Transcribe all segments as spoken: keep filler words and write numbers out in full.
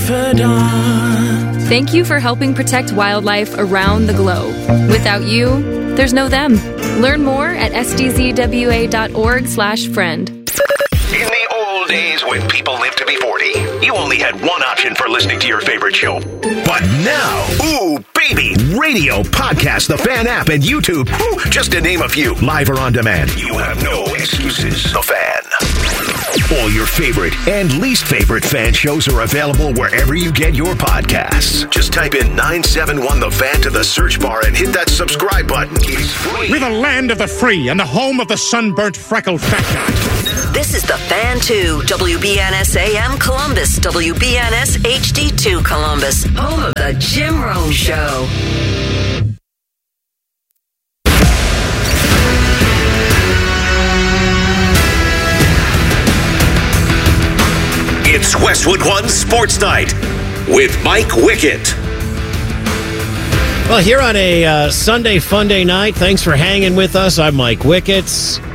confidant. Thank you for helping protect wildlife around the globe. Without you, there's no them. Learn more at s d z w a dot org slash friend. In the old days when people lived to be forty, you only had one option for listening to your favorite show. But now, ooh, baby, radio, podcast, the Fan app, and YouTube, ooh, just to name a few, live or on demand. You have no excuses. The Fan. All your favorite and least favorite Fan shows are available wherever you get your podcasts. Just type in nine seven one The Fan to the search bar and hit that subscribe button. It's free. We're the land of the free and the home of the sunburnt, freckled fat guy. This is The Fan two, W B N S A M Columbus, W B N S H D two Columbus, home of the Jim Rome Show. It's Westwood One Sports Night with Mike Wickett. Well, here on a uh, Sunday Funday night, thanks for hanging with us. I'm Mike Wickett.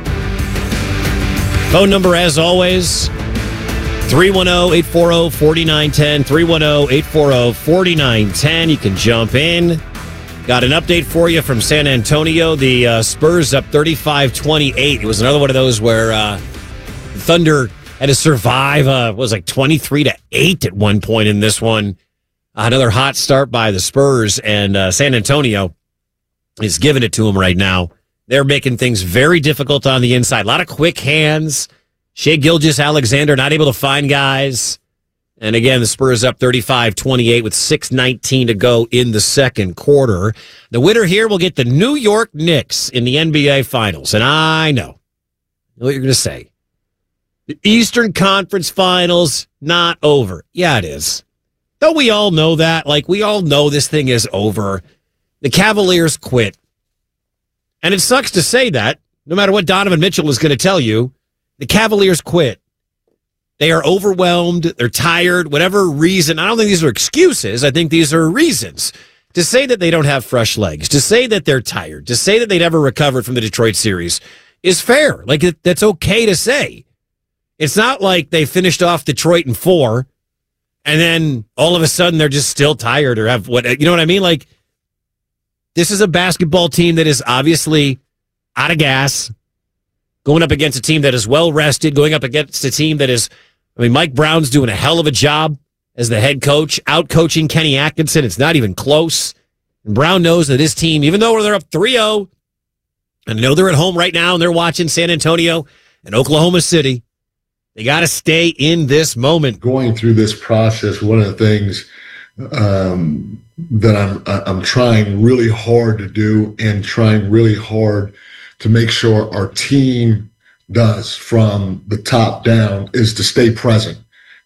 Phone number, as always, three one zero, eight four zero, four nine one zero, three one zero, eight four zero, four nine one zero. You can jump in. Got an update for you from San Antonio. The uh, Spurs up thirty-five twenty-eight. It was another one of those where uh, Thunder had to survive. Uh, it was like twenty-three to eight at one point in this one. Another hot start by the Spurs, and uh, San Antonio is giving it to them right now. They're making things very difficult on the inside. A lot of quick hands. Shai Gilgeous-Alexander not able to find guys. And again, the Spurs up thirty-five twenty-eight with six nineteen to go in the second quarter. The winner here will get the New York Knicks in the N B A Finals. And I know, I know what you're going to say. The Eastern Conference Finals, not over. Yeah, it is. Don't we all know that? Like, we all know this thing is over. The Cavaliers quit. And it sucks to say that, no matter what Donovan Mitchell is going to tell you, the Cavaliers quit. They are overwhelmed. They're tired. Whatever reason. I don't think these are excuses. I think these are reasons. To say that they don't have fresh legs, to say that they're tired, to say that they never recovered from the Detroit series is fair. Like, it, that's okay to say. It's not like they finished off Detroit in four, and then all of a sudden they're just still tired or have what, you know what I mean? Like, this is a basketball team that is obviously out of gas, going up against a team that is well rested, going up against a team that is, I mean, Mike Brown's doing a hell of a job as the head coach, out coaching Kenny Atkinson. It's not even close. And Brown knows that his team, even though they're up three oh, and I know they're at home right now and they're watching San Antonio and Oklahoma City, they got to stay in this moment. Going through this process, one of the things um, that I'm I'm trying really hard to do, and trying really hard to make sure our team does from the top down, is to stay present.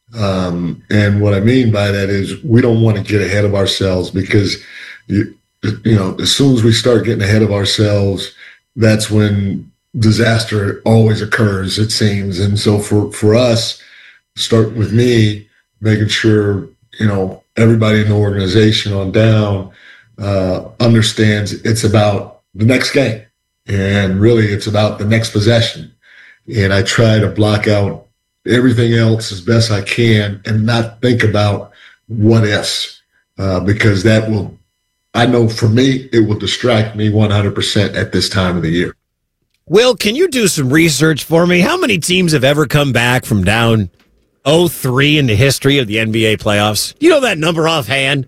Um, and what I mean by that is we don't want to get ahead of ourselves, because you, you know, as soon as we start getting ahead of ourselves, that's when disaster always occurs, it seems. And so for, for us, start with me, making sure, you know, everybody in the organization on down uh, understands it's about the next game. And really it's about the next possession. And I try to block out everything else as best I can and not think about what ifs, uh, because that will, I know for me, it will distract me one hundred percent at this time of the year. Will, can you do some research for me? How many teams have ever come back from down oh three in the history of the N B A playoffs? Do you know that number offhand?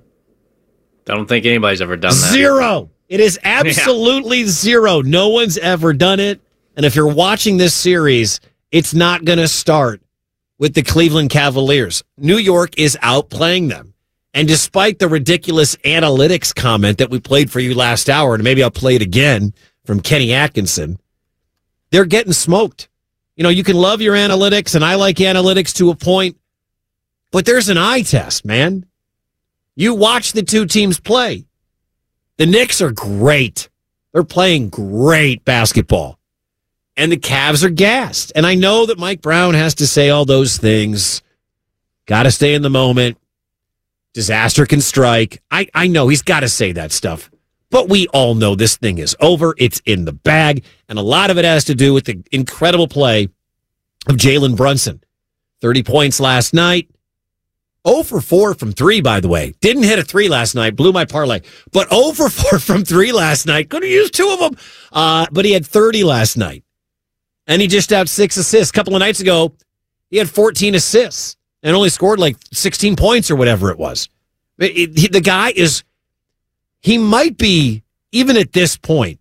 I don't think anybody's ever done that. Zero. It is absolutely yeah. zero. No one's ever done it. And if you're watching this series, it's not going to start with the Cleveland Cavaliers. New York is outplaying them. And despite the ridiculous analytics comment that we played for you last hour, and maybe I'll play it again from Kenny Atkinson, they're getting smoked. You know, you can love your analytics, and I like analytics to a point, but there's an eye test, man. You watch the two teams play. The Knicks are great. They're playing great basketball. And the Cavs are gassed. And I know that Mike Brown has to say all those things. Got to stay in the moment. Disaster can strike. I, I know he's got to say that stuff. But we all know this thing is over. It's in the bag. And a lot of it has to do with the incredible play of Jalen Brunson. thirty points last night. zero for four from three, by the way. Didn't hit a three last night. Blew my parlay. But zero for four from three last night. Could have used two of them. Uh, but he had thirty last night. And he dished out six assists. A couple of nights ago, he had fourteen assists and only scored like sixteen points or whatever it was. It, it, he, the guy is, he might be, even at this point,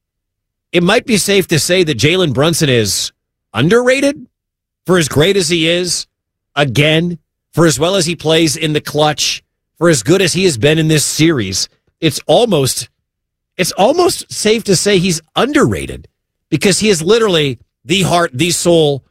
it might be safe to say that Jalen Brunson is underrated for as great as he is, again, for as well as he plays in the clutch, for as good as he has been in this series. It's almost, it's almost safe to say he's underrated because he is literally the heart, the soul.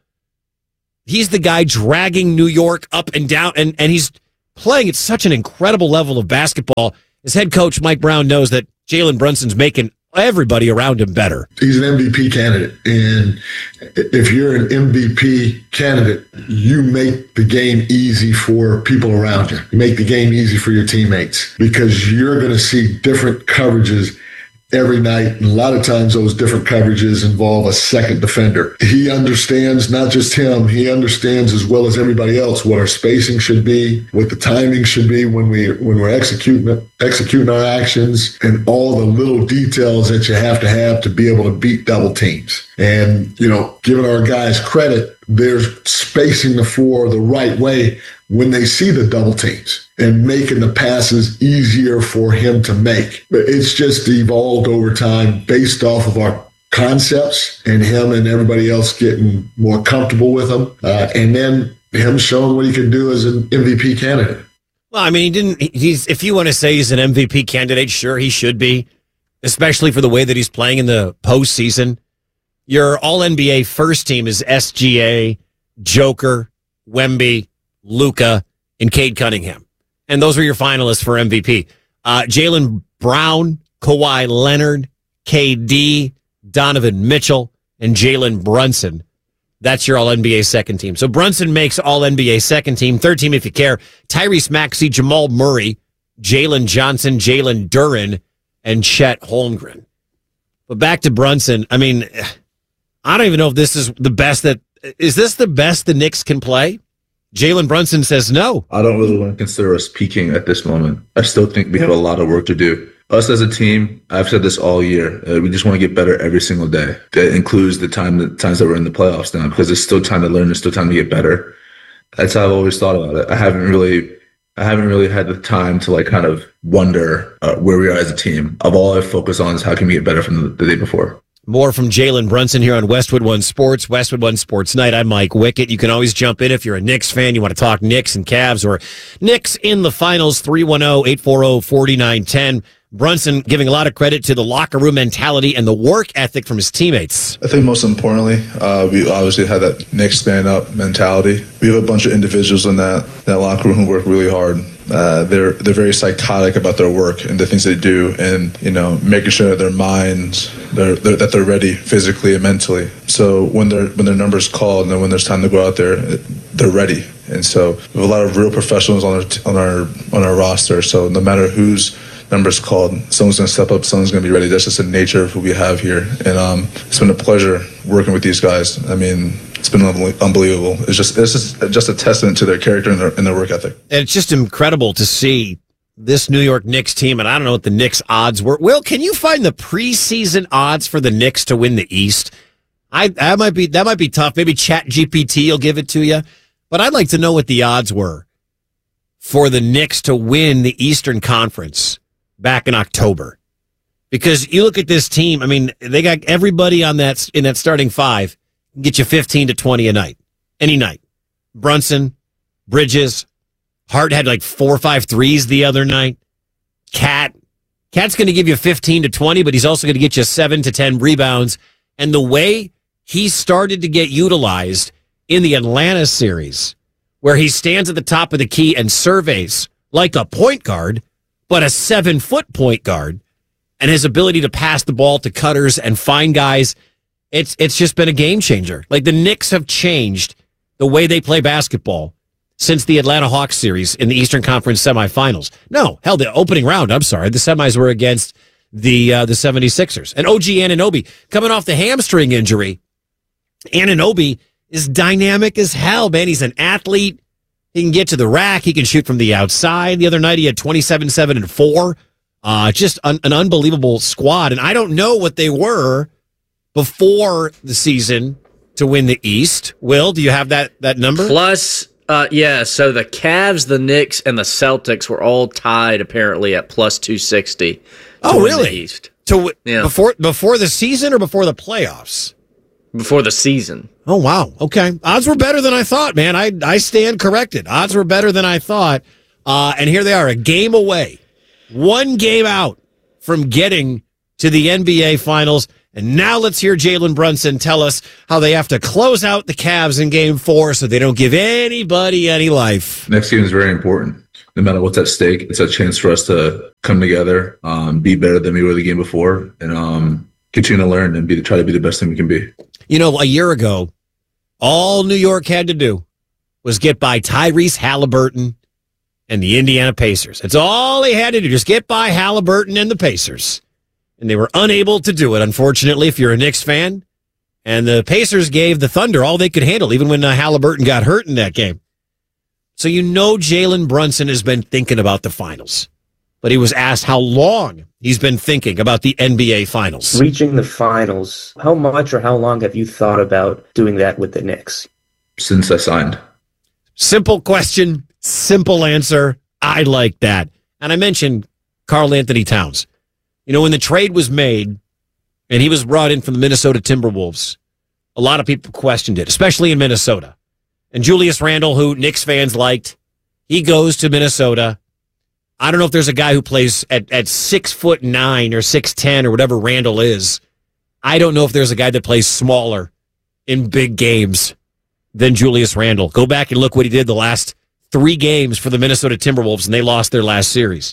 He's the guy dragging New York up and down, and, and he's playing at such an incredible level of basketball. His head coach, Mike Brown, knows that Jalen Brunson's making everybody around him better. He's an M V P candidate. And if you're an M V P candidate, you make the game easy for people around you. You make the game easy for your teammates because you're going to see different coverages every night. And a lot of times those different coverages involve a second defender. He understands, not just him, he understands as well as everybody else what our spacing should be, what the timing should be when we when we're executing executing our actions, and all the little details that you have to have to be able to beat double teams. And, you know, giving our guys credit, they're spacing the floor the right way when they see the double teams and making the passes easier for him to make. But it's just evolved over time based off of our concepts and him and everybody else getting more comfortable with them. Uh, and then him showing what he can do as an M V P candidate. Well, I mean, he didn't, he's, if you want to say he's an M V P candidate, sure, he should be, especially for the way that he's playing in the postseason. Your all N B A first team is S G A, Joker, Wemby, Luka, and Cade Cunningham. And those were your finalists for M V P. Uh, Jaylen Brown, Kawhi Leonard, K D, Donovan Mitchell, and Jalen Brunson. That's your all N B A second team. So Brunson makes all N B A second team. Third team, if you care, Tyrese Maxey, Jamal Murray, Jalen Johnson, Jalen Duren, and Chet Holmgren. But back to Brunson. I mean, I don't even know if this is the best that, is this the best the Knicks can play? Jalen Brunson says no. I don't really want to consider us peaking at this moment. I still think we have a lot of work to do. Us as a team, I've said this all year, uh, we just want to get better every single day. That includes the time, the times that we're in the playoffs now, because there's still time to learn, there's still time to get better. That's how I've always thought about it. I haven't really, I haven't really had the time to like kind of wonder uh, where we are as a team. Of all I focus on is how can we get better from the, the day before. More from Jalen Brunson here on Westwood One Sports, Westwood One Sports Night. I'm Mike Wickett. You can always jump in if you're a Knicks fan. You want to talk Knicks and Cavs or Knicks in the finals, three one zero, eight four zero, four nine one zero. Brunson giving a lot of credit to the locker room mentality and the work ethic from his teammates. I think most importantly, uh, we obviously had that Knicks stand-up mentality. We have a bunch of individuals in that, that locker room who work really hard. Uh, they're they're very psychotic about their work and the things they do, and you know, making sure that their minds they're, they're, that they're ready physically and mentally. So when their when their number's called and then when there's time to go out there, they're ready. And so we have a lot of real professionals on our on our on our roster. So no matter who's numbers called, someone's going to step up, someone's going to be ready. That's just the nature of who we have here. And um, it's been a pleasure working with these guys. I mean, it's been unbelievable. It's just it's just, just a testament to their character and their, and their work ethic. And it's just incredible to see this New York Knicks team, and I don't know what the Knicks odds were. Will, can you find the preseason odds for the Knicks to win the East? I that might be that might be tough. Maybe Chat G P T will give it to you. But I'd like to know what the odds were for the Knicks to win the Eastern Conference back in October. Because you look at this team, I mean, they got everybody on that in that starting five, get you fifteen to twenty a night, any night. Brunson, Bridges, Hart had like four or five threes the other night. Cat, Cat's going to give you fifteen to twenty, but he's also going to get you seven to ten rebounds. And the way he started to get utilized in the Atlanta series, where he stands at the top of the key and surveys like a point guard, but a seven-foot point guard, and his ability to pass the ball to cutters and find guys, it's it's just been a game changer. Like, the Knicks have changed the way they play basketball since the Atlanta Hawks series in the Eastern Conference semifinals. No, hell, the opening round, I'm sorry, the semis were against the uh, the seventy-sixers. And O G Anunoby, coming off the hamstring injury, Anunoby is dynamic as hell, man. He's an athlete. He can get to the rack. He can shoot from the outside. The other night, he had twenty-seven, seven, and four. Uh, just un- an unbelievable squad. And I don't know what they were before the season to win the East. Will, do you have that, that number? Plus, uh, yeah, so the Cavs, the Knicks, and the Celtics were all tied apparently at plus two sixty. Oh, really? East. To w- yeah. before before the season or before the playoffs? Before the season. Oh, wow. Okay. Odds were better than I thought, man. I, I stand corrected. Odds were better than I thought. Uh, and here they are, a game away. One game out from getting to the N B A Finals. And now let's hear Jalen Brunson tell us how they have to close out the Cavs in game four so they don't give anybody any life. Next game is very important. No matter what's at stake, it's a chance for us to come together, um, be better than we were the game before, and um, continue to learn and be try to be the best thing we can be. You know, a year ago, all New York had to do was get by Tyrese Halliburton and the Indiana Pacers. It's all they had to do, just get by Halliburton and the Pacers. And they were unable to do it, unfortunately, if you're a Knicks fan. And the Pacers gave the Thunder all they could handle, even when uh, Halliburton got hurt in that game. So you know Jalen Brunson has been thinking about the finals. But he was asked how long he's been thinking about the N B A Finals. Reaching the finals, how much or how long have you thought about doing that with the Knicks? Since I signed. Simple question, simple answer. I like that. And I mentioned Karl Anthony Towns. You know, when the trade was made and he was brought in from the Minnesota Timberwolves, a lot of people questioned it, especially in Minnesota. And Julius Randle, who Knicks fans liked, he goes to Minnesota. I don't know if there's a guy who plays at, at six foot nine or six ten or whatever Randle is. I don't know if there's a guy that plays smaller in big games than Julius Randle. Go back and look what he did the last three games for the Minnesota Timberwolves, and they lost their last series.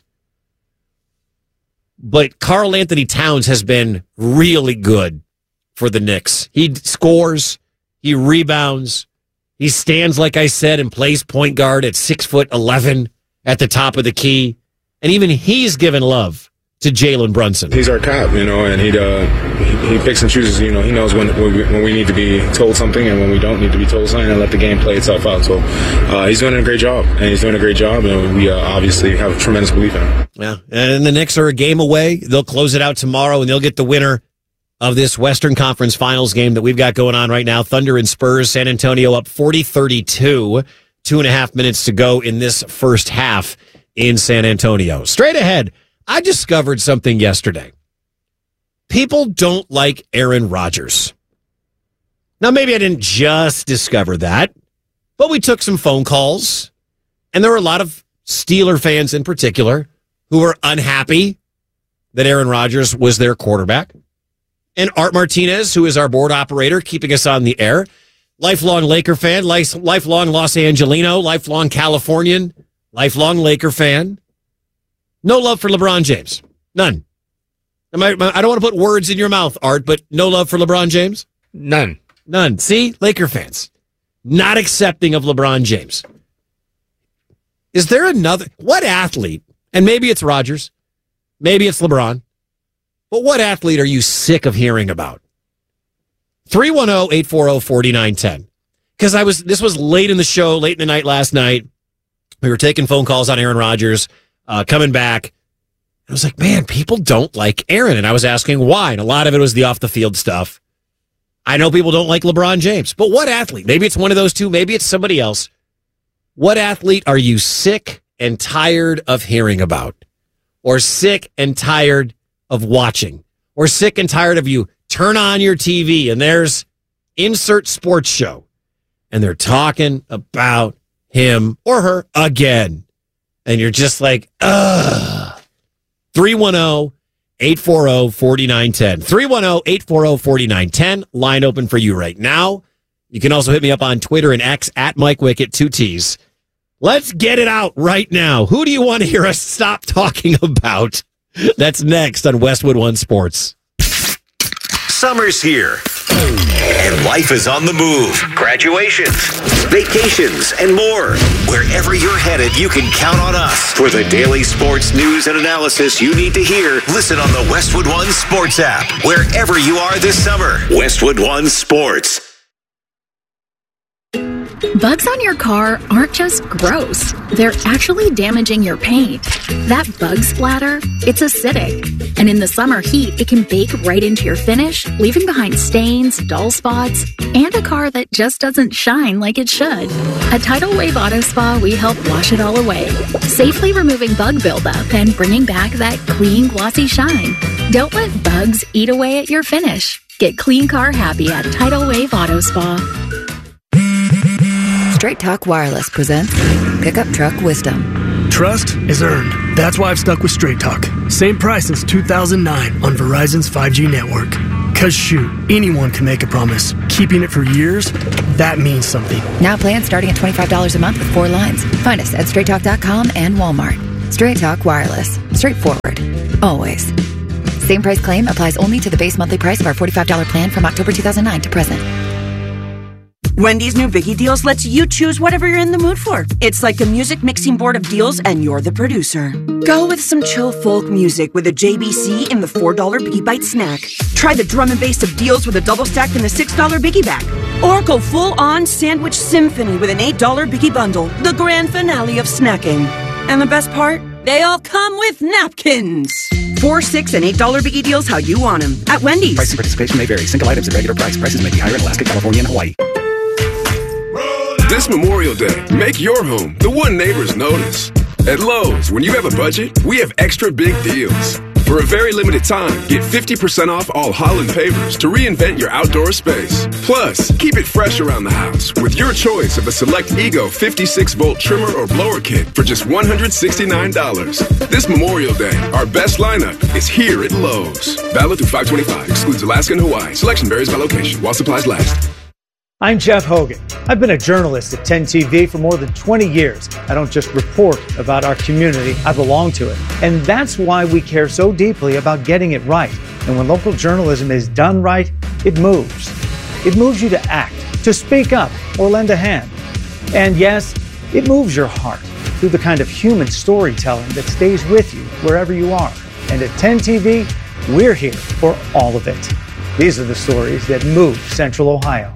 But Karl Anthony Towns has been really good for the Knicks. He scores, he rebounds, he stands, like I said, and plays point guard at six foot eleven at the top of the key. And even he's given love to Jalen Brunson. He's our cop, you know, and he uh, he, he picks and chooses. You know, he knows when when we, when we need to be told something and when we don't need to be told something, and let the game play itself out. So uh, he's doing a great job, and he's doing a great job, and we uh, obviously have a tremendous belief in him. Yeah, and the Knicks are a game away. They'll close it out tomorrow, and they'll get the winner of this Western Conference Finals game that we've got going on right now. Thunder and Spurs, San Antonio up forty thirty-two. Two and a half minutes to go in this first half in San Antonio. Straight ahead, I discovered something yesterday. People don't like Aaron Rodgers. Now, maybe I didn't just discover that, but we took some phone calls, and there were a lot of Steeler fans in particular who were unhappy that Aaron Rodgers was their quarterback. And Art Martinez, who is our board operator, keeping us on the air, lifelong Laker fan, life, lifelong Los Angelino, lifelong Californian, lifelong Laker fan. No love for LeBron James. None. I don't want to put words in your mouth, Art, but no love for LeBron James? None. None. See? Laker fans. Not accepting of LeBron James. Is there another... What athlete, and maybe it's Rodgers, maybe it's LeBron, but what athlete are you sick of hearing about? three one zero, eight four zero, four nine one zero. Because I was, this was late in the show, late in the night last night. We were taking phone calls on Aaron Rodgers, uh, coming back. I was like, man, people don't like Aaron. And I was asking why. And a lot of it was the off the field stuff. I know people don't like LeBron James, but what athlete? Maybe it's one of those two. Maybe it's somebody else. What athlete are you sick and tired of hearing about? Or sick and tired of watching? Or sick and tired of you turn on your T V and there's insert sports show and they're talking about him or her again. And you're just like, ugh. three one zero, eight four zero, four nine one zero. three one zero, eight four zero, four nine one zero. Line open for you right now. You can also hit me up on Twitter and X at Mike Wickett, two T's. Let's get it out right now. Who do you want to hear us stop talking about? That's next on Westwood One Sports. Summer's here, and life is on the move. Graduations, vacations, and more. Wherever you're headed, you can count on us. For the daily sports news and analysis you need to hear, listen on the Westwood One Sports app. Wherever you are this summer, Westwood One Sports. Bugs on your car aren't just gross. They're actually damaging your paint. That bug splatter, it's acidic. And in the summer heat, it can bake right into your finish, leaving behind stains, dull spots, and a car that just doesn't shine like it should. At Tidal Wave Auto Spa, we help wash it all away, safely removing bug buildup and bringing back that clean, glossy shine. Don't let bugs eat away at your finish. Get clean car happy at Tidal Wave Auto Spa. Straight Talk Wireless presents Pickup Truck Wisdom. Trust is earned. That's why I've stuck with Straight Talk. Same price since two thousand nine on Verizon's five G network. Cause shoot, anyone can make a promise. Keeping it for years, that means something. Now plans starting at twenty-five dollars a month with four lines. Find us at straight talk dot com and Walmart. Straight Talk Wireless. Straightforward. Always. Same price claim applies only to the base monthly price of our forty-five dollars plan from October two thousand nine to present. Wendy's new Biggie Deals lets you choose whatever you're in the mood for. It's like a music mixing board of deals, and you're the producer. Go with some chill folk music with a J B C in the four dollar Biggie Bite snack. Try the drum and bass of deals with a double stack in the six dollar Biggie Bag. Or go full-on sandwich symphony with an eight dollar Biggie Bundle, the grand finale of snacking. And the best part? They all come with napkins. Four, six, and eight dollar Biggie Deals how you want them at Wendy's. Price and participation may vary. Single items at regular price. Prices may be higher in Alaska, California, and Hawaii. This Memorial Day, make your home the one neighbors notice. At Lowe's, when you have a budget, we have extra big deals. For a very limited time, get fifty percent off all Holland pavers to reinvent your outdoor space. Plus, keep it fresh around the house with your choice of a select Ego fifty-six volt trimmer or blower kit for just one hundred sixty-nine dollars. This Memorial Day, our best lineup is here at Lowe's. Valid through five twenty-five. Excludes Alaska and Hawaii. Selection varies by location while supplies last. I'm Jeff Hogan. I've been a journalist at ten T V for more than twenty years. I don't just report about our community, I belong to it. And that's why we care so deeply about getting it right. And when local journalism is done right, it moves. It moves you to act, to speak up, or lend a hand. And yes, it moves your heart through the kind of human storytelling that stays with you wherever you are. And at ten T V, we're here for all of it. These are the stories that move Central Ohio.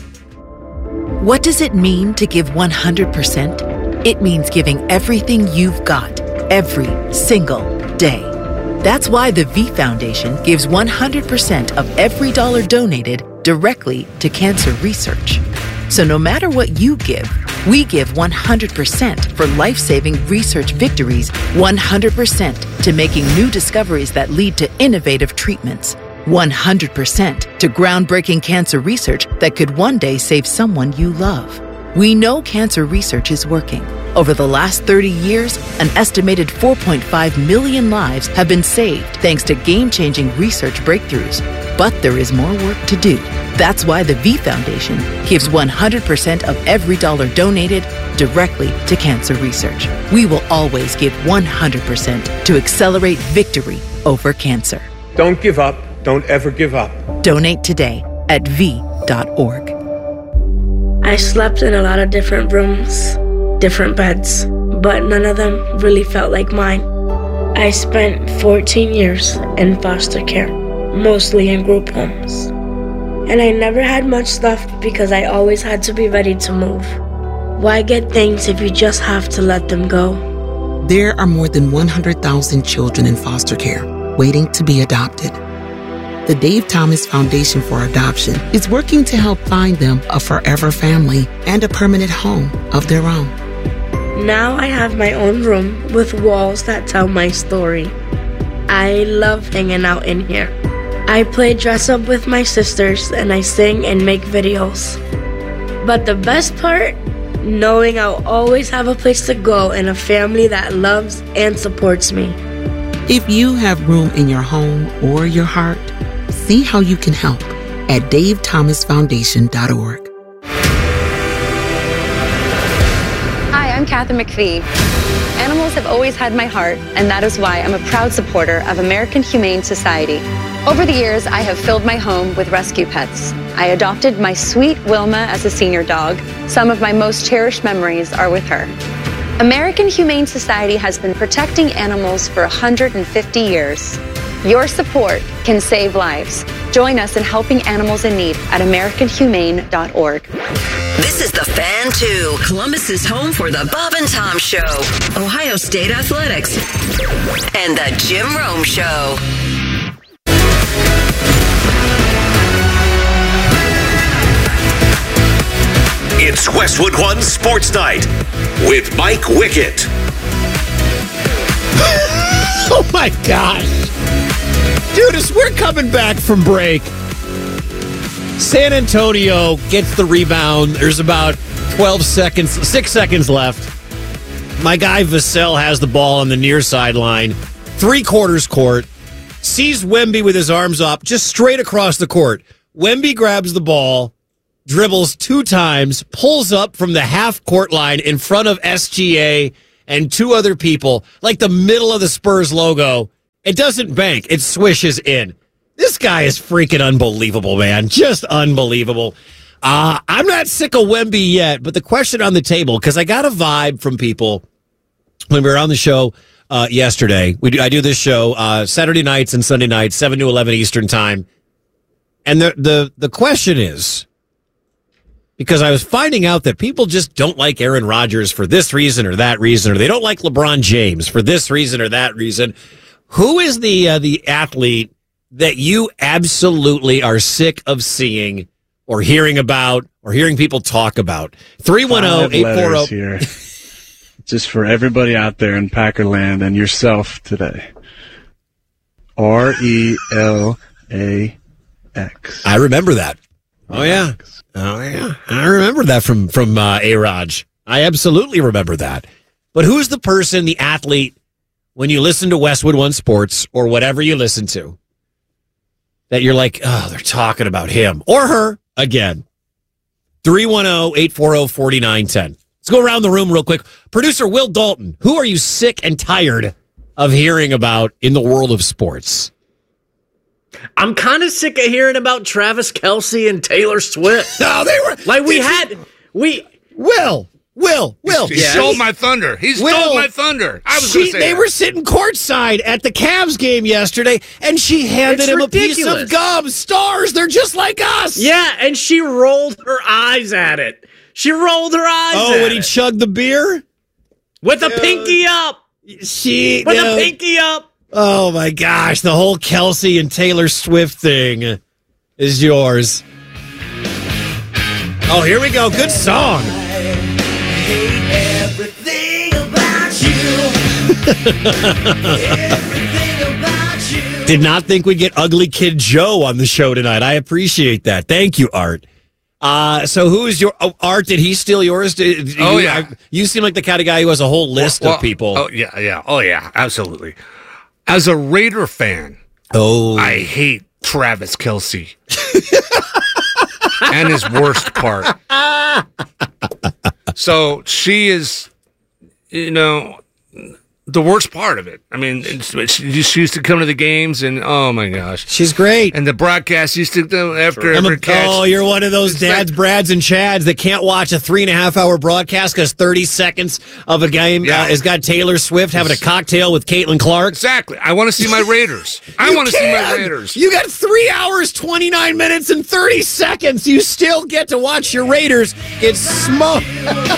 What does it mean to give one hundred percent? It means giving everything you've got, every single day. That's why the V Foundation gives one hundred percent of every dollar donated directly to cancer research. So no matter what you give, we give one hundred percent for life-saving research victories, one hundred percent to making new discoveries that lead to innovative treatments, one hundred percent to groundbreaking cancer research that could one day save someone you love. We know cancer research is working. Over the last thirty years, an estimated four point five million lives have been saved thanks to game-changing research breakthroughs. But there is more work to do. That's why the V Foundation gives one hundred percent of every dollar donated directly to cancer research. We will always give one hundred percent to accelerate victory over cancer. Don't give up. Don't ever give up. Donate today at V dot org. I slept in a lot of different rooms, different beds, but none of them really felt like mine. I spent fourteen years in foster care, mostly in group homes. And I never had much stuff because I always had to be ready to move. Why get things if you just have to let them go? There are more than one hundred thousand children in foster care waiting to be adopted. The Dave Thomas Foundation for Adoption is working to help find them a forever family and a permanent home of their own. Now I have my own room with walls that tell my story. I love hanging out in here. I play dress up with my sisters and I sing and make videos. But the best part? Knowing I'll always have a place to go and a family that loves and supports me. If you have room in your home or your heart, see how you can help at dave thomas foundation dot org. Hi, I'm Kathy McPhee. Animals have always had my heart, and that is why I'm a proud supporter of American Humane Society. Over the years, I have filled my home with rescue pets. I adopted my sweet Wilma as a senior dog. Some of my most cherished memories are with her. American Humane Society has been protecting animals for one hundred fifty years. Your support can save lives. Join us in helping animals in need at american humane dot org. This is The Fan two, Columbus's home for the Bob and Tom Show, Ohio State Athletics, and the Jim Rome Show. It's Westwood One Sports Night with Mike Wickett. Oh my gosh. Dude, as we're coming back from break, San Antonio gets the rebound. There's about twelve seconds, six seconds left. My guy Vassell has the ball on the near sideline, three quarters court, sees Wemby with his arms up, just straight across the court. Wemby grabs the ball, dribbles two times, pulls up from the half court line in front of S G A and two other people, like the middle of the Spurs logo. It doesn't bank. It swishes in. This guy is freaking unbelievable, man. Just unbelievable. Uh, I'm not sick of Wemby yet, but the question on the table, because I got a vibe from people when we were on the show uh, yesterday. We do, I do this show uh, Saturday nights and Sunday nights, seven to eleven Eastern time. And the, the, the question is, because I was finding out that people just don't like Aaron Rodgers for this reason or that reason, or they don't like LeBron James for this reason or that reason. Who is the uh, the athlete that you absolutely are sick of seeing or hearing about or hearing people talk about? three one zero, eight four zero here. Just for everybody out there in Packerland and yourself today. R E L A X. I remember that. Oh, yeah. Oh, yeah. I remember that from, from uh, A-Raj. I absolutely remember that. But who's the person, the athlete, when you listen to Westwood One Sports or whatever you listen to, that you're like, oh, they're talking about him or her again? three one zero, eight four zero, four nine one zero. Let's go around the room real quick. Producer Will Dalton, who are you sick and tired of hearing about in the world of sports? I'm kind of sick of hearing about Travis Kelce and Taylor Swift. No, they were like we had we Will. Will, Will. He yeah. stole my thunder. He stole Will, my thunder. I was going to say They that. were sitting courtside at the Cavs game yesterday, and she handed it's him ridiculous. a piece of gum. Stars, they're just like us. Yeah, and she rolled her eyes at it. She rolled her eyes oh, at when it. he chugged the beer? With a pinky up. She, With no. a pinky up. Oh, my gosh. The whole Kelce and Taylor Swift thing is yours. Oh, here we go. Good song. Everything about you. Everything about you. Did not think we'd get Ugly Kid Joe on the show tonight. I appreciate that. Thank you, Art. Uh, so who is your oh, Art? Did he steal yours? Did, did oh you, yeah, I, you seem like the kind of guy who has a whole list well, well, of people. Oh yeah, yeah, oh yeah, absolutely. As a Raider fan, oh, I hate Travis Kelce and his worst part. So she is, you know, the worst part of it. I mean, it's, it's, she used to come to the games, and oh my gosh, she's great. And the broadcast used to do after Sure. every a, catch. Oh, you're one of those it's dads, like, Brads, and Chads that can't watch a three and a half hour broadcast because thirty seconds of a game Yeah. uh, has got Taylor Swift having a cocktail with Caitlin Clark. Exactly. I want to see my Raiders. I want to see my Raiders. You got three hours, twenty-nine minutes, and thirty seconds. You still get to watch your Raiders get smoked.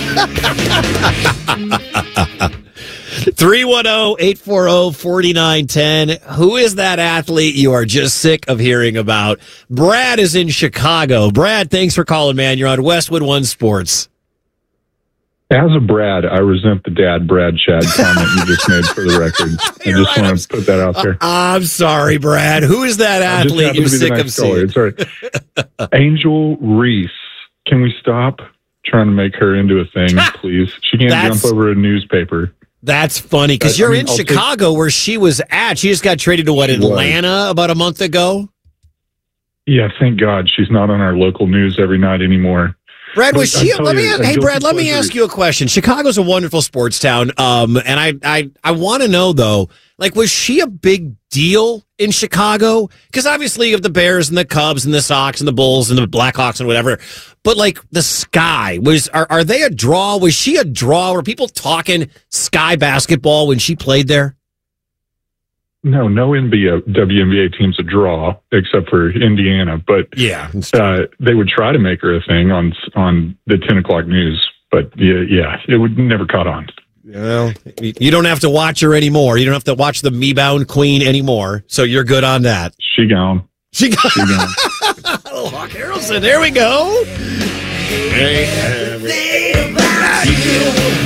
three one zero, eight four zero, four nine one zero. Who is that athlete you are just sick of hearing about? Brad is in Chicago. Brad, thanks for calling, man. You're on Westwood One Sports. As a Brad, I resent the dad, Brad Chad comment you just made for the record. I just right. want to put that out there. Uh, I'm sorry, Brad. Who is that I just athlete happen you're to be the sick next of seeing? caller. It's all right. Angel Reese. Can we stop trying to make her into a thing, please? She can't That's- jump over a newspaper. That's funny because I you're mean, in I'll Chicago where she was at. She just got traded to what, She was. Atlanta about a month ago? Yeah, thank God she's not on our local news every night anymore. Brad, was But I she? tell Let you, me. a Hey, guilty Brad. Let me pleasure- ask you a question. Chicago's a wonderful sports town, um, and I, I, I want to know though, like, was she a big deal in Chicago? Because obviously, you have the Bears and the Cubs and the Sox and the Bulls and the Blackhawks and whatever. But like the Sky was, are, are they a draw? Was she a draw? Were people talking Sky basketball when she played there? No, no N B A, W N B A team's a draw except for Indiana. But yeah, uh, they would try to make her a thing on on the ten o'clock news. But yeah, yeah, it would never caught on. Well, you don't have to watch her anymore. You don't have to watch the Me-Bound Queen anymore. So you're good on that. She gone. She gone. She gone. Oh, Hawk Harrelson. There we go. Hey, everything about you.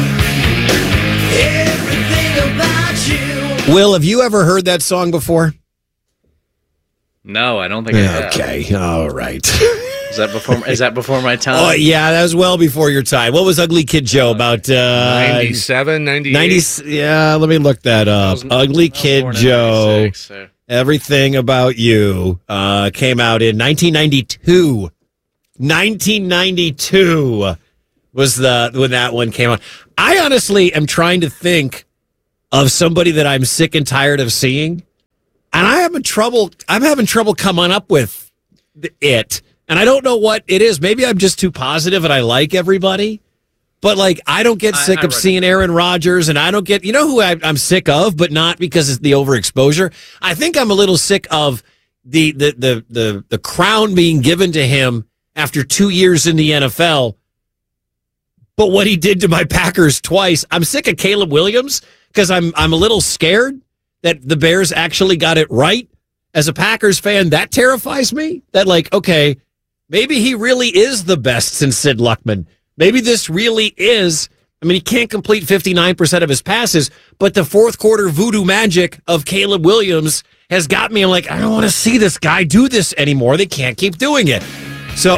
Everything about you. Will, have you ever heard that song before? No, I don't think I have. Okay, all right. Is that before? Is that before my time? Oh yeah, that was well before your time. What was Ugly Kid Joe about? Uh, ninety-seven, ninety-eight ninety, yeah, let me look that up. Was, Ugly Kid Joe. So. Everything About You uh, came out in nineteen ninety-two. nineteen ninety-two was the when that one came out. I honestly am trying to think of somebody that I'm sick and tired of seeing, and I having trouble. I'm having trouble coming up with it. And I don't know what it is. Maybe I'm just too positive and I like everybody. But, like, I don't get sick I, I of seeing Aaron Rodgers. And I don't get, you know who I, I'm sick of, but not because it's the overexposure. I think I'm a little sick of the, the, the, the, the crown being given to him after two years in the N F L. But what he did to my Packers twice. I'm sick of Caleb Williams because I'm, I'm a little scared that the Bears actually got it right. As a Packers fan, that terrifies me. That, like, okay, maybe he really is the best since Sid Luckman. Maybe this really is. I mean, he can't complete fifty-nine percent of his passes, but the fourth quarter voodoo magic of Caleb Williams has got me. I'm like, I don't want to see this guy do this anymore. They can't keep doing it. So,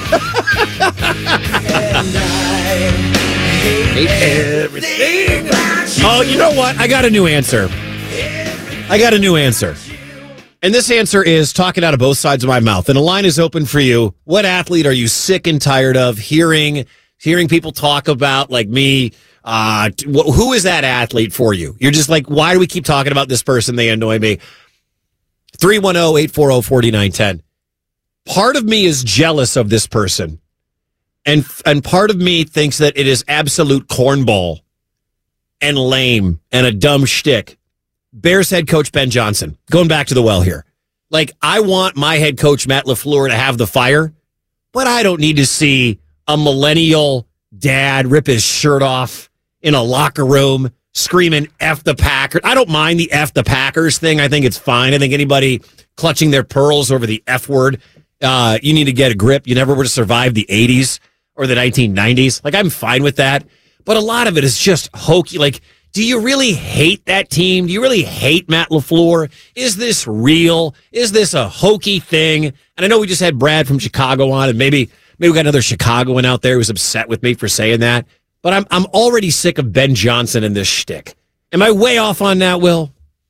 hate everything. Oh, you know what? I got a new answer. I got a new answer. And this answer is talking out of both sides of my mouth. And the line is open for you. What athlete are you sick and tired of hearing hearing people talk about, like me? Uh, who is that athlete for you? You're just like, why do we keep talking about this person? They annoy me. three one zero, eight four zero, four nine one zero. Part of me is jealous of this person. And, and part of me thinks that it is absolute cornball and lame and a dumb shtick. Bears head coach Ben Johnson, going back to the well here. Like, I want my head coach, Matt LaFleur, to have the fire, but I don't need to see a millennial dad rip his shirt off in a locker room screaming F the Packers. I don't mind the F the Packers thing. I think it's fine. I think anybody clutching their pearls over the F word, uh, you need to get a grip. You never would have survived the eighties or the nineteen nineties. Like, I'm fine with that. But a lot of it is just hokey. Like, do you really hate that team? Do you really hate Matt LaFleur? Is this real? Is this a hokey thing? And I know we just had Brad from Chicago on, and maybe maybe we got another Chicagoan out there who's upset with me for saying that. But I'm I'm already sick of Ben Johnson and this shtick. Am I way off on that, Will?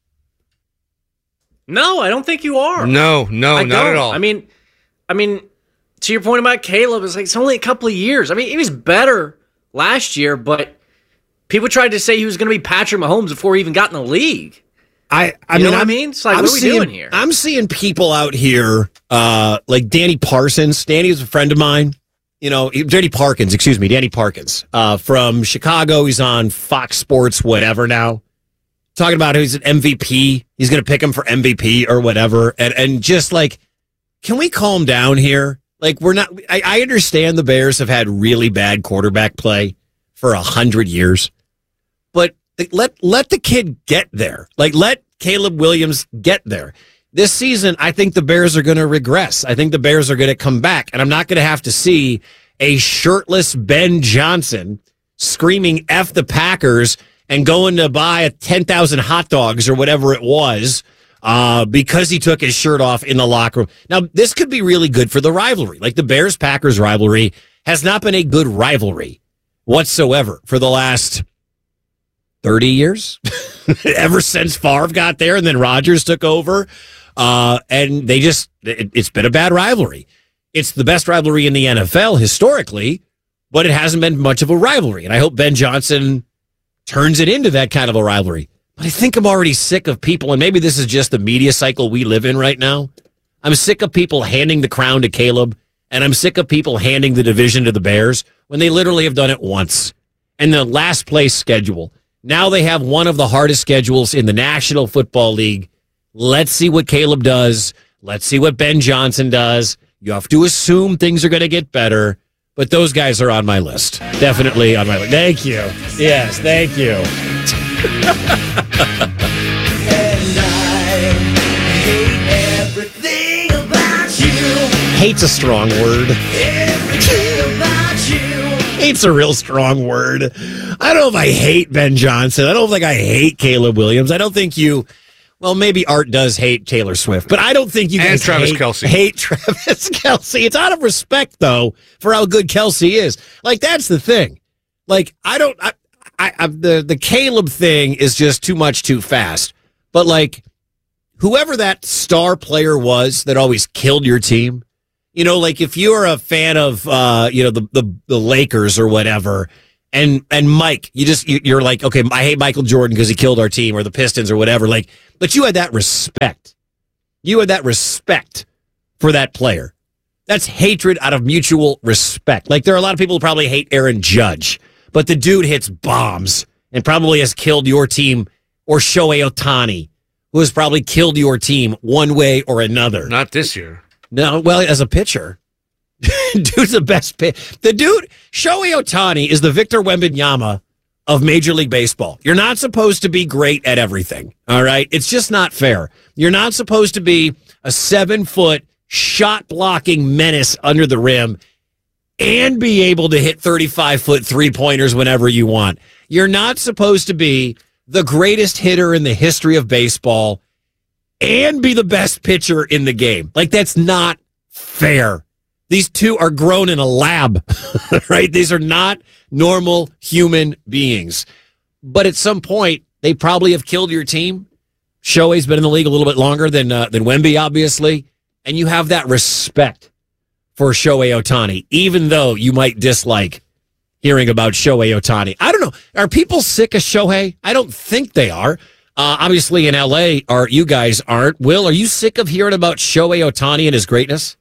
No, I don't think you are. No, no, I not don't. at all. I mean, I mean, to your point about Caleb, it's like it's only a couple of years. I mean, he was better last year, but people tried to say he was going to be Patrick Mahomes before he even got in the league. I, I you mean, know what I'm, I mean? It's like, I'm what are we seeing, doing here? I'm seeing people out here, uh, like Danny Parsons. Danny is a friend of mine. You know, Danny Parkins, excuse me, Danny Parkins, uh, from Chicago. He's on Fox Sports, whatever now. Talking about who's an M V P. He's going to pick him for M V P or whatever. And, and just like, can we calm down here? Like, we're not, I, I understand the Bears have had really bad quarterback play for a hundred years, but let, let the kid get there. Like, let Caleb Williams get there. This season, I think the Bears are going to regress. I think the Bears are going to come back, and I'm not going to have to see a shirtless Ben Johnson screaming F the Packers and going to buy ten thousand hot dogs or whatever it was uh, because he took his shirt off in the locker room. Now, this could be really good for the rivalry. Like, the Bears-Packers rivalry has not been a good rivalry whatsoever for the last thirty years, ever since Favre got there and then Rodgers took over. Uh, and they just, it, it's been a bad rivalry. It's the best rivalry in the N F L historically, but it hasn't been much of a rivalry. And I hope Ben Johnson turns it into that kind of a rivalry. But I think I'm already sick of people, and maybe this is just the media cycle we live in right now. I'm sick of people handing the crown to Caleb, and I'm sick of people handing the division to the Bears when they literally have done it once. And the last place schedule. Now they have one of the hardest schedules in the National Football League. Let's see what Caleb does. Let's see what Ben Johnson does. You have to assume things are going to get better, but those guys are on my list. Definitely on my list. Thank you. Yes, thank you. And I hate everything about you. Hate's a strong word. Everything about you. Hate's a real strong word. I don't know if I hate Ben Johnson. I don't think I hate Caleb Williams. I don't think you... Well, maybe Art does hate Taylor Swift, but I don't think you guys and Travis hate, Kelce. hate Travis Kelce. It's out of respect, though, for how good Kelce is. Like, that's the thing. Like, I don't... I, I, I, the, the Caleb thing is just too much too fast. But, like, whoever that star player was that always killed your team, you know, like, if you're a fan of, uh, you know, the, the, the Lakers or whatever... And and Mike, you just you're like, okay, I hate Michael Jordan because he killed our team, or the Pistons or whatever. Like, but you had that respect. You had that respect for that player. That's hatred out of mutual respect. Like, there are a lot of people who probably hate Aaron Judge, but the dude hits bombs and probably has killed your team, or Shohei Ohtani, who has probably killed your team one way or another. Not this year. No, well, as a pitcher. Dude's the best pitch. The dude, Shohei Ohtani, is the Victor Wembanyama of Major League Baseball. You're not supposed to be great at everything, all right? It's just not fair. You're not supposed to be a seven-foot, shot-blocking menace under the rim and be able to hit thirty-five-foot three-pointers whenever you want. You're not supposed to be the greatest hitter in the history of baseball and be the best pitcher in the game. Like, that's not fair. These two are grown in a lab, right? These are not normal human beings. But at some point, they probably have killed your team. Shohei's been in the league a little bit longer than uh, than Wemby, obviously. And you have that respect for Shohei Ohtani, even though you might dislike hearing about Shohei Ohtani. I don't know. Are people sick of Shohei? I don't think they are. Uh, obviously, in L A, are you guys aren't. Will, are you sick of hearing about Shohei Ohtani and his greatness?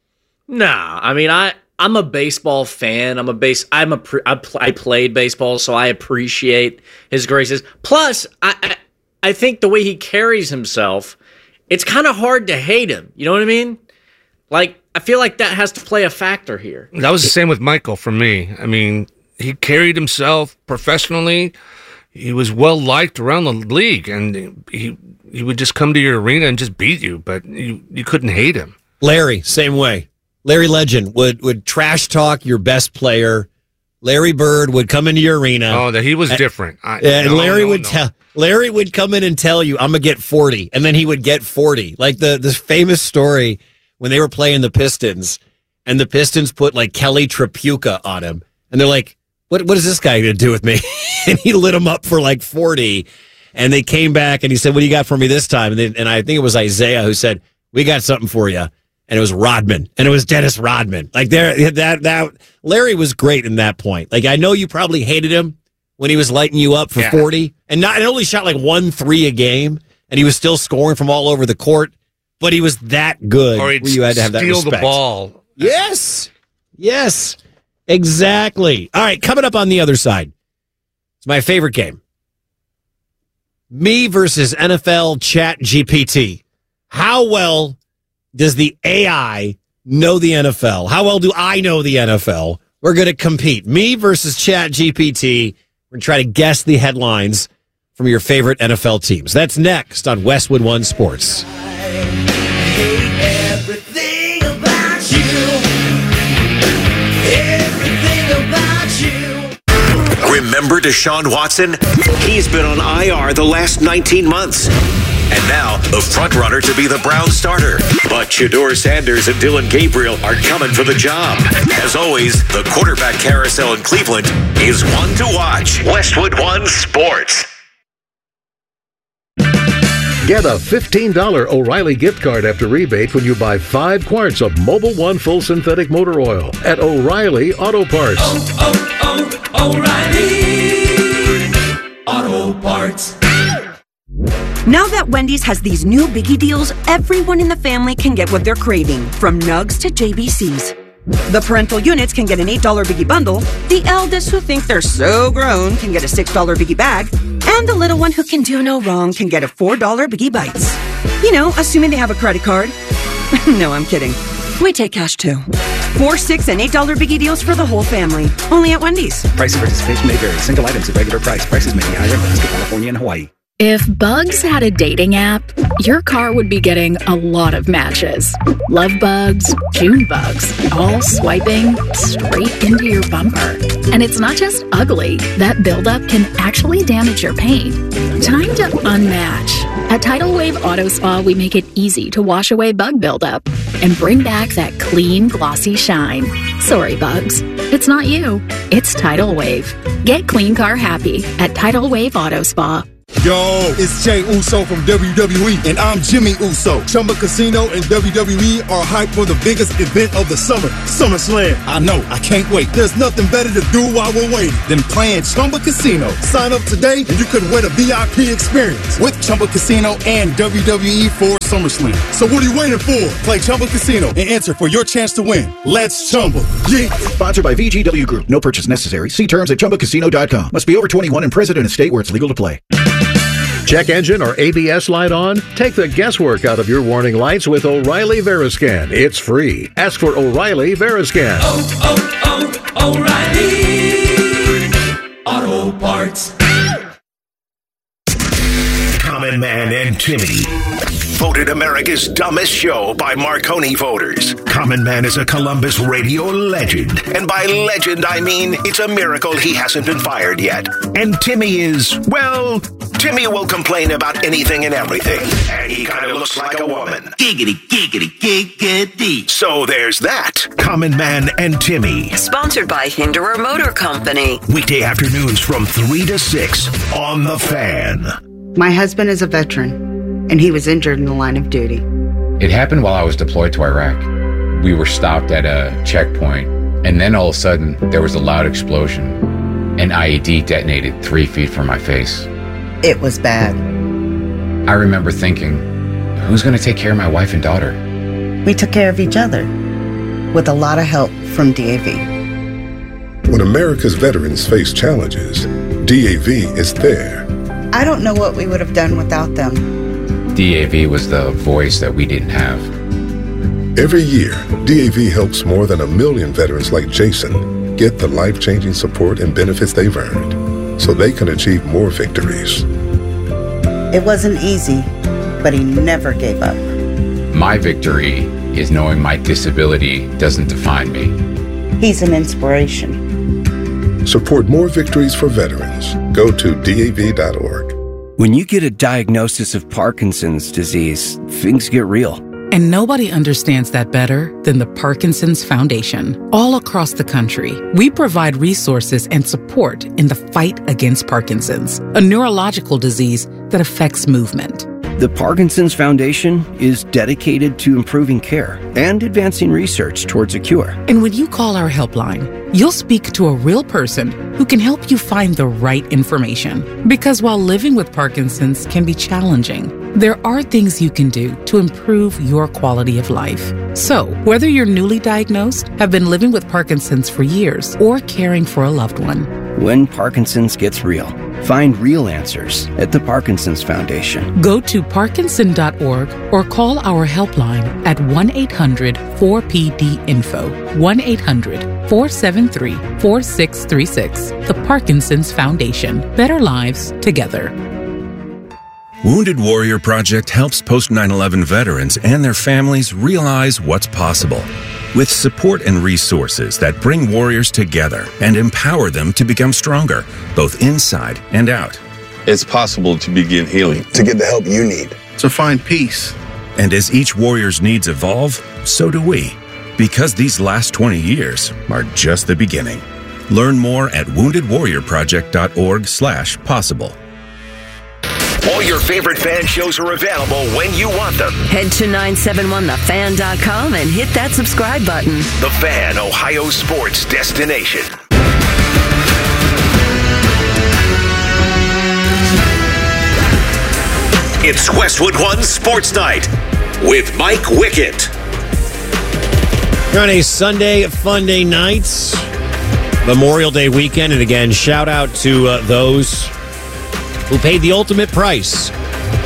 Nah, I mean, I, I'm a baseball fan. I'm a base. I'm a. Pre, I, pl- I played baseball, so I appreciate his graces. Plus, I, I, I think the way he carries himself, it's kind of hard to hate him. You know what I mean? Like, I feel like that has to play a factor here. That was the same with Michael for me. I mean, he carried himself professionally. He was well liked around the league, and he he would just come to your arena and just beat you, but you you couldn't hate him. Larry, same way. Larry Legend would, would trash talk your best player. Larry Bird would come into your arena. Oh, that he was different. I, and no, Larry no, would no. tell Larry would come in and tell you, "I'm gonna get forty," and then he would get forty. Like the this famous story when they were playing the Pistons, and the Pistons put like Kelly Tripucka on him, and they're like, "What what is this guy gonna do with me?" And he lit him up for like forty. And they came back and he said, "What do you got for me this time?" And, they, and I think it was Isaiah who said, "We got something for you." And it was Rodman, and it was Dennis Rodman. Like there, that that Larry was great in that point. Like, I know you probably hated him when he was lighting you up for yeah. forty, and not and only shot like one three a game, and he was still scoring from all over the court. But he was that good. Or he'd where you had to have that steal respect. the ball. Yes, yes, exactly. All right, coming up on the other side, it's my favorite game. Me versus N F L Chat G P T. How well does the A I know the N F L? How well do I know the N F L? We're going to compete. Me versus Chat G P T. We're going to try to guess the headlines from your favorite N F L teams. That's next on Westwood One Sports. Everything about you. Everything about you. Remember Deshaun Watson? He's been on I R the last nineteen months. And now, the frontrunner to be the Browns starter. But Shedeur Sanders and Dylan Gabriel are coming for the job. As always, the quarterback carousel in Cleveland is one to watch. Westwood One Sports. Get a fifteen dollars O'Reilly gift card after rebate when you buy five quarts of Mobil One Full Synthetic Motor Oil at O'Reilly Auto Parts. Oh, oh, oh, O'Reilly Auto Parts. Now that Wendy's has these new biggie deals, everyone in the family can get what they're craving, from nugs to J B Cs. The parental units can get an eight dollars biggie bundle, the eldest who think they're so grown can get a six dollars biggie bag, and the little one who can do no wrong can get a four dollars biggie bites. You know, assuming they have a credit card. No, I'm kidding. We take cash too. Four, six, and eight dollar biggie deals for the whole family. Only at Wendy's. Price and participation may vary. Single items at regular price. Prices may be higher in Alaska, California, and Hawaii. If Bugs had a dating app, your car would be getting a lot of matches. Love bugs, June bugs, all swiping straight into your bumper. And it's not just ugly. That buildup can actually damage your paint. Time to unmatch. At Tidal Wave Auto Spa, we make it easy to wash away bug buildup and bring back that clean, glossy shine. Sorry, bugs. It's not you. It's Tidal Wave. Get clean car happy at Tidal Wave Auto Spa. Yo, it's Jey Uso from W W E, and I'm Jimmy Uso. Chumba Casino and W W E are hyped for the biggest event of the summer, SummerSlam. I know, I can't wait. There's nothing better to do while we're waiting than playing Chumba Casino. Sign up today, and you could win a V I P experience with Chumba Casino and W W E for SummerSlam. So what are you waiting for? Play Chumba Casino and enter for your chance to win. Let's Chumba. Yeah. Sponsored by V G W Group. No purchase necessary. See terms at chumba casino dot com. Must be over twenty-one and present in a state where it's legal to play. Check engine or A B S light on? Take the guesswork out of your warning lights with O'Reilly Veriscan. It's free. Ask for O'Reilly Veriscan. Oh, oh, oh, O'Reilly Auto Parts. Common Man and Timmy. Voted America's dumbest show by Marconi voters. Common Man is a Columbus radio legend. And by legend, I mean it's a miracle he hasn't been fired yet. And Timmy is, well, Timmy will complain about anything and everything. And he kind of looks like a woman. Giggity, giggity, giggity. So there's that. Common Man and Timmy. Sponsored by Hinderer Motor Company. Weekday afternoons from three to six on The Fan. My husband is a veteran, and he was injured in the line of duty. It happened while I was deployed to Iraq. We were stopped at a checkpoint, and then all of a sudden, there was a loud explosion. An I E D detonated three feet from my face. It was bad. I remember thinking, who's going to take care of my wife and daughter? We took care of each other, with a lot of help from D A V. When America's veterans face challenges, D A V is there. I don't know what we would have done without them. D A V was the voice that we didn't have. Every year, D A V helps more than a million veterans like Jason get the life-changing support and benefits they've earned so they can achieve more victories. It wasn't easy, but he never gave up. My victory is knowing my disability doesn't define me. He's an inspiration. Support more victories for veterans. Go to D A V dot org. When you get a diagnosis of Parkinson's disease, things get real. And nobody understands that better than the Parkinson's Foundation. All across the country, we provide resources and support in the fight against Parkinson's, a neurological disease that affects movement. The Parkinson's Foundation is dedicated to improving care and advancing research towards a cure. And when you call our helpline, you'll speak to a real person who can help you find the right information. Because while living with Parkinson's can be challenging, there are things you can do to improve your quality of life. So, whether you're newly diagnosed, have been living with Parkinson's for years, or caring for a loved one, when Parkinson's gets real, find real answers at the Parkinson's Foundation. Go to parkinson dot org or call our helpline at one eight hundred four P D info, one eight hundred four seven three four six three six. The Parkinson's Foundation. Better lives together. Wounded Warrior Project helps post nine eleven veterans and their families realize what's possible. With support and resources that bring warriors together and empower them to become stronger, both inside and out. It's possible to begin healing, to get the help you need, to find peace. And as each warrior's needs evolve, so do we. Because these last twenty years are just the beginning. Learn more at wounded warrior project dot org slash possible. All your favorite fan shows are available when you want them. Head to nine seven one the fan dot com and hit that subscribe button. The Fan, Ohio sports destination. It's Westwood One Sports Night with Mike Wickett. On a Sunday fun day night, Memorial Day weekend, and again, shout out to uh, those who paid the ultimate price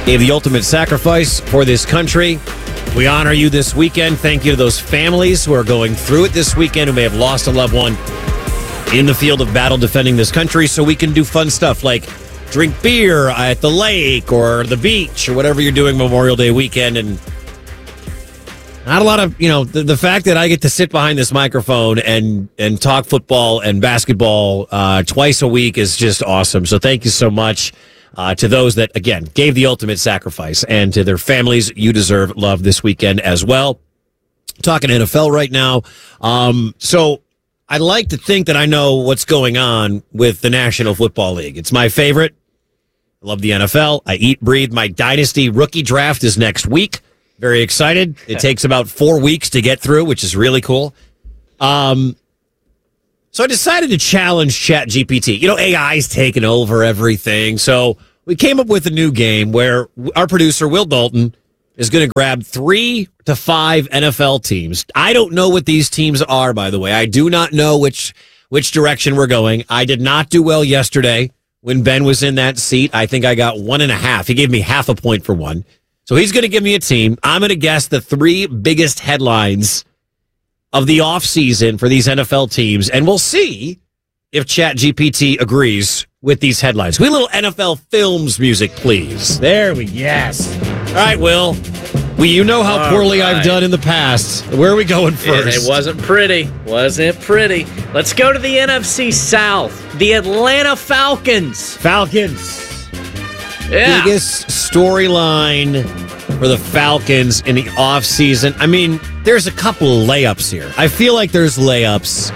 gave the ultimate sacrifice for this country. We honor you this weekend. Thank you to those families who are going through it this weekend who may have lost a loved one in the field of battle defending this country, so we can do fun stuff like drink beer at the lake or the beach or whatever you're doing Memorial Day weekend. And not a lot of, you know, the, the fact that I get to sit behind this microphone and, and talk football and basketball uh, twice a week is just awesome. So thank you so much uh, to those that, again, gave the ultimate sacrifice, and to their families. You deserve love this weekend as well. Talking N F L right now. Um, so I like to think that I know what's going on with the National Football League. It's my favorite. I love the N F L. I eat, breathe. My dynasty rookie draft is next week. Very excited. It takes about four weeks to get through, which is really cool. Um, so I decided to challenge ChatGPT. You know, A I's taking over everything. So we came up with a new game where our producer, Will Dalton, is going to grab three to five N F L teams. I don't know what these teams are, by the way. I do not know which which direction we're going. I did not do well yesterday when Ben was in that seat. I think I got one and a half. He gave me half a point for one. So he's going to give me a team. I'm going to guess the three biggest headlines of the offseason for these N F L teams, and we'll see if ChatGPT agrees with these headlines. Can we a little N F L films music, please? There we yes. All right, Will. Well, you know how All poorly right. I've done in the past. Where are we going first? It, it wasn't pretty. Wasn't pretty. Let's go to the N F C South. The Atlanta Falcons. Falcons. Yeah. Biggest storyline for the Falcons in the offseason. I mean, there's a couple of layups here. I feel like there's layups.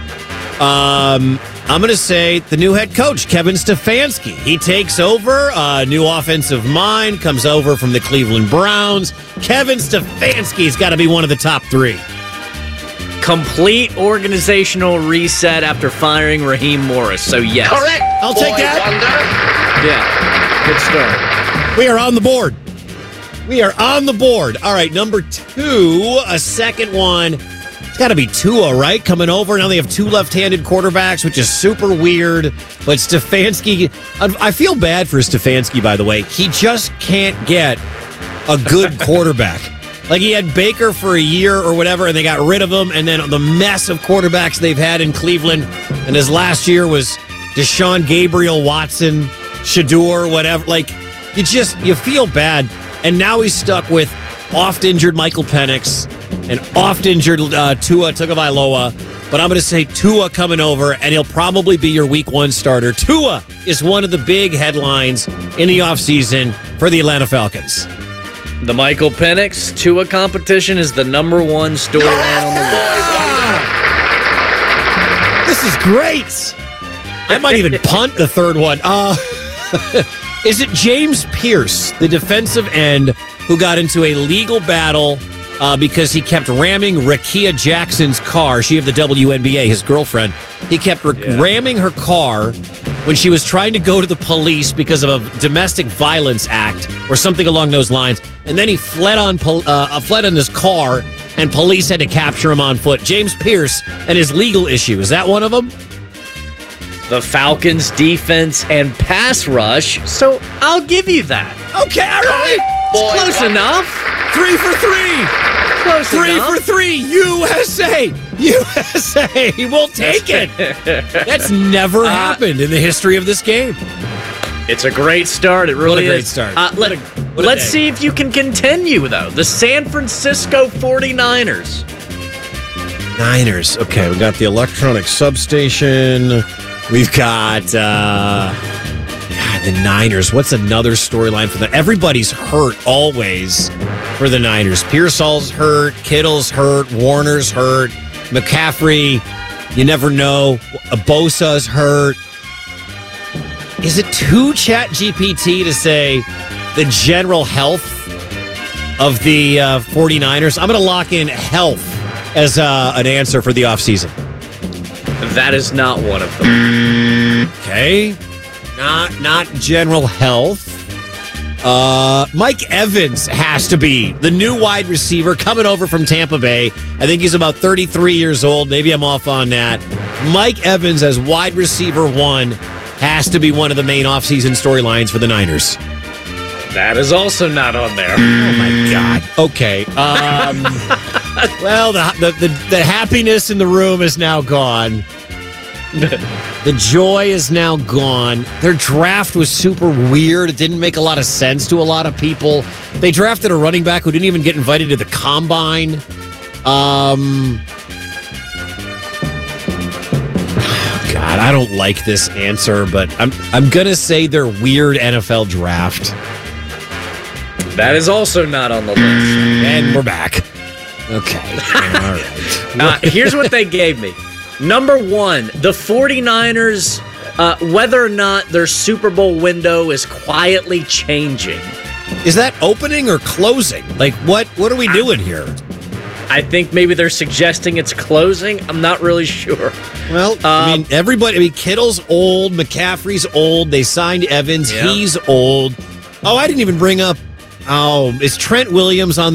Um, I'm going to say the new head coach, Kevin Stefanski. He takes over, a new offensive mind, comes over from the Cleveland Browns. Kevin Stefanski's got to be one of the top three. Complete organizational reset after firing Raheem Morris. So, yes. Correct. I'll take Boy that. Wonder. Yeah. Good start. We are on the board. We are on the board. All right, number two, a second one. It's got to be Tua, right? Coming over. Now they have two left-handed quarterbacks, which is super weird. But Stefanski, I feel bad for Stefanski, by the way. He just can't get a good quarterback. Like, he had Baker for a year or whatever, and they got rid of him. And then the mess of quarterbacks they've had in Cleveland. And his last year was Deshaun Gabriel, Watson, Shador, whatever. Like, you just, you feel bad. And now he's stuck with oft-injured Michael Penix and oft-injured uh, Tua Tagovailoa. But I'm going to say Tua coming over, and he'll probably be your week one starter. Tua is one of the big headlines in the offseason for the Atlanta Falcons. The Michael Penix Tua competition is the number one storyline on the list. This is great. I might even punt the third one. Uh, is it James Pierce, the defensive end, who got into a legal battle uh, because he kept ramming Rakia Jackson's car? She of the W N B A, his girlfriend. He kept ra- yeah. ramming her car when she was trying to go to the police because of a domestic violence act or something along those lines. And then he fled on pol- uh, fled in his car, and police had to capture him on foot. James Pierce and his legal issue. Is that one of them? The Falcons' defense and pass rush, so I'll give you that. Okay, all right. Boy, close what? enough. Three for three. Close three enough. for three. U S A. U S A. We'll take it. That's never uh, happened in the history of this game. It's a great start. It really what a great is. start. Uh, let, what a, let's see if you can continue, though. The San Francisco forty-niners. Niners. Okay, we got the electronic substation. We've got uh, God, the Niners. What's another storyline for them? Everybody's hurt always for the Niners. Pearsall's hurt. Kittle's hurt. Warner's hurt. McCaffrey, you never know. Bosa's hurt. Is it too ChatGPT to say the general health of the uh, forty-niners? I'm going to lock in health as uh, an answer for the offseason. That is not one of them. Okay. Not not general health. Uh, Mike Evans has to be the new wide receiver coming over from Tampa Bay. I think he's about thirty-three years old. Maybe I'm off on that. Mike Evans as wide receiver one has to be one of the main offseason storylines for the Niners. That is also not on there. Oh my God. Okay. Um, well, the, the the the happiness in the room is now gone. The joy is now gone. Their draft was super weird. It didn't make a lot of sense to a lot of people. They drafted a running back who didn't even get invited to the combine. Um, God, I don't like this answer, but I'm I'm gonna say their weird N F L draft. That is also not on the list. And we're back. Okay. All right. Uh, here's what they gave me. Number one, the 49ers, uh, whether or not their Super Bowl window is quietly changing. Is that opening or closing? Like, what, what are we doing here? I think maybe they're suggesting it's closing. I'm not really sure. Well, um, I mean, everybody, I mean, Kittle's old, McCaffrey's old, they signed Evans, yeah. He's old. Oh, I didn't even bring up, oh, is Trent Williams on